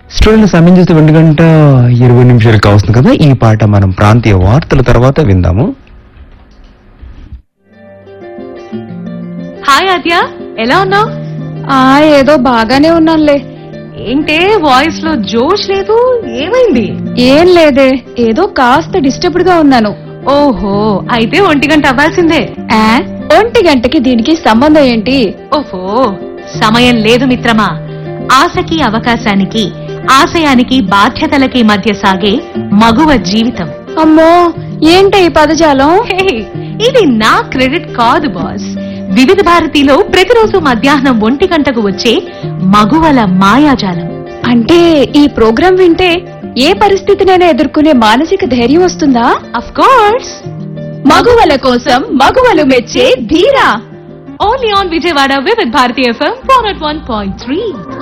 Student సమయం చూస్తే 1:20 కావస్తుంది కదా. ఈ పాట మనం ప్రాంతీయ వార్తల తర్వాత విందాము. హాయ్ ఆద్య, ఎలా ఉన్నావు? ఏదో బాగానే ఉన్నానులే. ఏంటే వాయిస్ లో జోష్ లేదు, ఏమైంది? ఏం లేదే, ఏదో కాస్త డిస్టర్బ్డ్ గా ఉన్నాను. ఓహో, అయితే 1 అవ్వాల్సిందే. 1 దీనికి సంబంధం ఏంటి? ఓహో, సమయం లేదు మిత్రమా. ఆశకి అవకాశానికి, ఆశయానికి బాధ్యతలకి మధ్య సాగే మగువ జీవితం. అమ్మో, ఏంటి ఈ పదజాలం? హే, ఇది నా క్రెడిట్ కాదు బాస్. వివిధ భారతిలో ప్రతిరోజు మధ్యాహ్నం 1 వచ్చే మగువల మాయాజాలం. అంటే ఈ ప్రోగ్రాం వింటే ఏ పరిస్థితినైనా ఎదుర్కొనే మానసిక ధైర్యం వస్తుందా? Of course. మగువల కోసం మగువలు మెచ్చే ధీరా. ఓన్లీ ఆన్ విజయవాడ వివిధ భారతి FM 101.3.